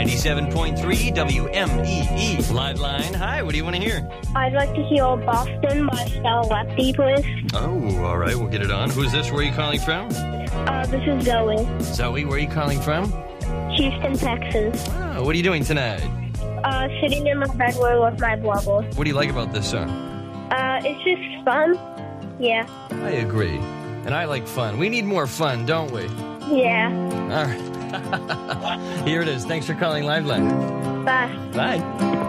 97.3 WMEE. Live line. Hi, what do you want to hear? I'd like to hear Boston by Stella Lefty, please. Oh, all right, we'll get it on. Who's this? Where are you calling from? This is Zoe. Zoe, where are you calling from? Houston, Texas. Oh, what are you doing tonight? Sitting in my bedroom with my bubble. What do you like about this song? It's just fun. Yeah. I agree. And I like fun. We need more fun, don't we? Yeah. All right. Here it is. Thanks for calling Liveline. Bye. Bye.